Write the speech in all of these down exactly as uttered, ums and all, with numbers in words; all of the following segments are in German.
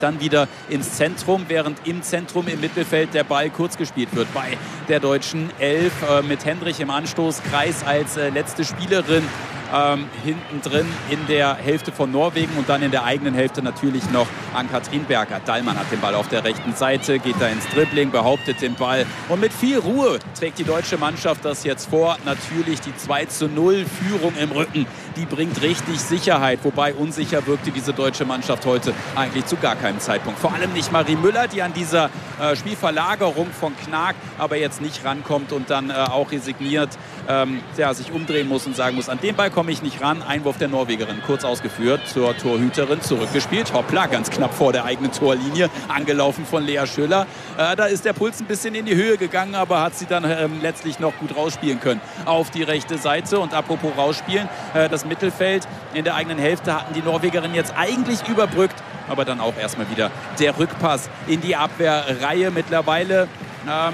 dann wieder ins Zentrum, während im Zentrum im Mittelfeld der Ball kurz gespielt wird bei der deutschen Elf äh, mit Hendrich im Anstoßkreis als äh, letzte Spielerin ähm, hinten drin in der Hälfte von Norwegen und dann in der eigenen Hälfte natürlich noch Ann-Katrin Berger. Dallmann hat den Ball auf der rechten Seite, geht da ins Dribbling, behauptet den Ball und mit viel Ruhe trägt die deutsche Mannschaft das jetzt vor. Natürlich die zwei zu null Führung im Rücken, die bringt richtig Sicherheit, wobei unsicher wirkte diese deutsche Mannschaft heute eigentlich zu gar keinem Zeitpunkt. Vor allem nicht Marie Müller, die an dieser äh, Spielverlagerung von Knag aber jetzt nicht rankommt und dann äh, auch resigniert ähm, ja, sich umdrehen muss und sagen muss, an den Ball komme ich nicht ran. Einwurf der Norwegerin, kurz ausgeführt zur Torhüterin, zurückgespielt. Hoppla, ganz knapp vor der eigenen Torlinie, angelaufen von Lea Schüller. Äh, da ist der Puls ein bisschen in die Höhe gegangen, aber hat sie dann ähm, letztlich noch gut rausspielen können auf die rechte Seite. Und apropos rausspielen, äh, das Mittelfeld in der eigenen Hälfte hatten die Norwegerinnen jetzt eigentlich überbrückt, aber dann auch erstmal wieder der Rückpass in die Abwehrreihe. Mittlerweile ähm,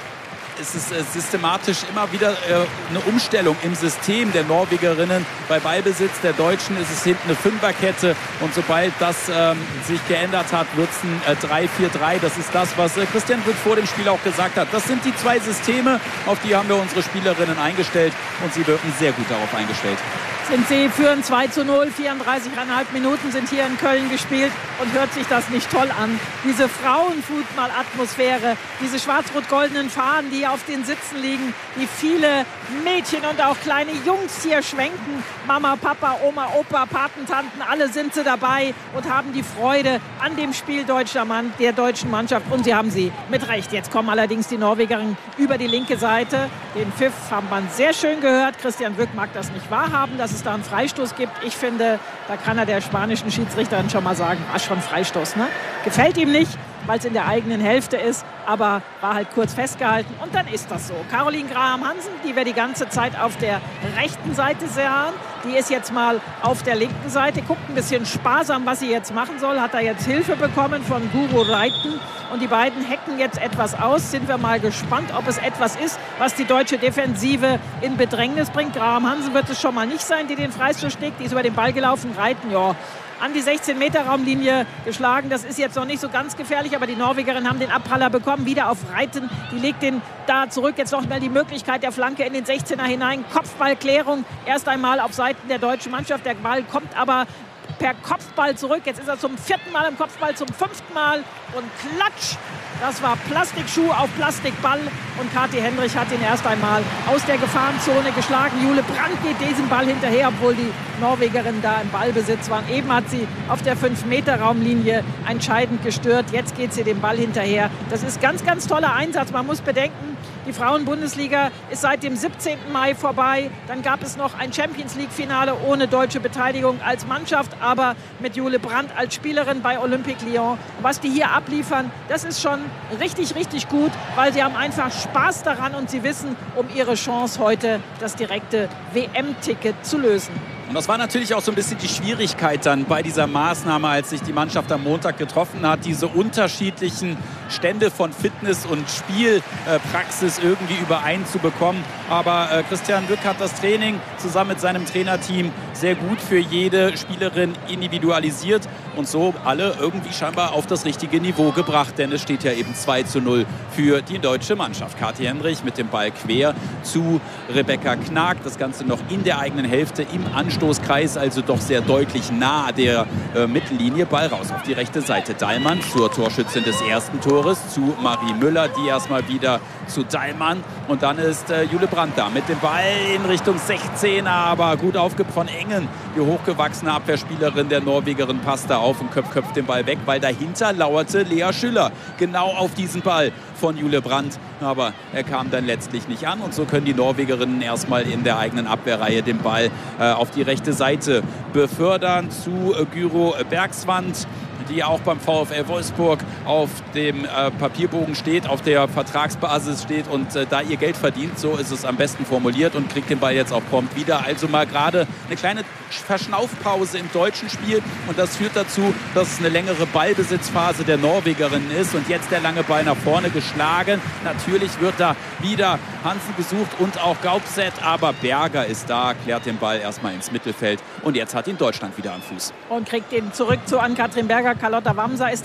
ist es äh, systematisch immer wieder äh, eine Umstellung im System der Norwegerinnen. Bei Ballbesitz der Deutschen ist es hinten eine Fünferkette und sobald das ähm, sich geändert hat, wird es ein äh, drei vier drei. Das ist das, was äh, Christian Wück vor dem Spiel auch gesagt hat. Das sind die zwei Systeme, auf die haben wir unsere Spielerinnen eingestellt und sie wirken sehr gut darauf eingestellt. Sind sie führen zwei zu null, vierunddreißig Komma fünf Minuten sind hier in Köln gespielt und hört sich das nicht toll an. Diese Frauenfußball-Atmosphäre, diese schwarz-rot-goldenen Fahnen, die auf den Sitzen liegen, die viele Mädchen und auch kleine Jungs hier schwenken. Mama, Papa, Oma, Opa, Patentanten, alle sind sie dabei und haben die Freude an dem Spiel deutscher Mann, der deutschen Mannschaft. Und sie haben sie mit Recht. Jetzt kommen allerdings die Norwegerinnen über die linke Seite. Den Pfiff haben wir sehr schön gehört. Christian Wück mag das nicht wahrhaben, dass es da einen Freistoß gibt. Ich finde, da kann er der spanischen Schiedsrichterin schon mal sagen, war schon Freistoß, ne? Gefällt ihm nicht, weil es in der eigenen Hälfte ist, aber war halt kurz festgehalten und dann ist das so. Caroline Graham-Hansen, die wir die ganze Zeit auf der rechten Seite sahen, die ist jetzt mal auf der linken Seite, guckt ein bisschen sparsam, was sie jetzt machen soll, hat da jetzt Hilfe bekommen von Guro Reiten und die beiden hacken jetzt etwas aus. Sind wir mal gespannt, ob es etwas ist, was die deutsche Defensive in Bedrängnis bringt. Graham-Hansen wird es schon mal nicht sein, die den Freistoß schlägt, die ist über den Ball gelaufen, Reiten, ja, an die sechzehn Meter Raumlinie geschlagen. Das ist jetzt noch nicht so ganz gefährlich, aber die Norwegerinnen haben den Abpraller bekommen, wieder auf Reiten. Die legt den da zurück. Jetzt noch mal die Möglichkeit der Flanke in den sechzehner hinein. Kopfballklärung erst einmal auf Seiten der deutschen Mannschaft. Der Ball kommt aber per Kopfball zurück. Jetzt ist er zum vierten Mal im Kopfball, zum fünften Mal und klatsch. Das war Plastikschuh auf Plastikball und Kathi Hendrich hat ihn erst einmal aus der Gefahrenzone geschlagen. Jule Brandt geht diesem Ball hinterher, obwohl die Norwegerinnen da im Ballbesitz waren. Eben hat sie auf der fünf Meter Raumlinie entscheidend gestört. Jetzt geht sie dem Ball hinterher. Das ist ganz, ganz toller Einsatz. Man muss bedenken, die Frauen-Bundesliga ist seit dem siebzehnten Mai vorbei. Dann gab es noch ein Champions-League-Finale ohne deutsche Beteiligung als Mannschaft, aber mit Jule Brandt als Spielerin bei Olympique Lyon. Was die hier abliefern, das ist schon richtig, richtig gut, weil sie haben einfach Spaß daran und sie wissen um ihre Chance heute, das direkte W M-Ticket zu lösen. Und das war natürlich auch so ein bisschen die Schwierigkeit dann bei dieser Maßnahme, als sich die Mannschaft am Montag getroffen hat, diese unterschiedlichen Stände von Fitness und Spielpraxis irgendwie übereinzubekommen. Aber äh, Christian Wück hat das Training zusammen mit seinem Trainerteam sehr gut für jede Spielerin individualisiert und so alle irgendwie scheinbar auf das richtige Niveau gebracht. Denn es steht ja eben zwei zu null für die deutsche Mannschaft. Kathi Hendrich mit dem Ball quer zu Rebecca Knag. Das Ganze noch in der eigenen Hälfte im Anstoßkreis, also doch sehr deutlich nah der äh, Mittellinie. Ball raus auf die rechte Seite. Dallmann zur Torschützin des ersten Tores, zu Marie Müller, die erstmal wieder zu Dallmann. Und dann ist äh, Jule Brandt da mit dem Ball in Richtung sechzehner, aber gut aufgepasst von Engen. Die hochgewachsene Abwehrspielerin der Norwegerin passt da auf und köpft, köpft den Ball weg, weil dahinter lauerte Lea Schüller genau auf diesen Ball von Jule Brandt. Aber er kam dann letztlich nicht an und so können die Norwegerinnen erstmal in der eigenen Abwehrreihe den Ball äh, auf die rechte Seite befördern zu äh, Gyro Bergsvand, die auch beim VfL Wolfsburg auf dem äh, Papierbogen steht, auf der Vertragsbasis steht und äh, da ihr Geld verdient. So ist es am besten formuliert und kriegt den Ball jetzt auch prompt wieder. Also mal gerade eine kleine Verschnaufpause im deutschen Spiel und das führt dazu, dass es eine längere Ballbesitzphase der Norwegerinnen ist und jetzt der lange Ball nach vorne geschlagen. Natürlich wird da wieder Hansen gesucht und auch Gaupset, aber Berger ist da, klärt den Ball erstmal ins Mittelfeld und jetzt hat ihn Deutschland wieder am Fuß. Und kriegt den zurück zu Ann-Katrin Berger. Carlotta Wamser ist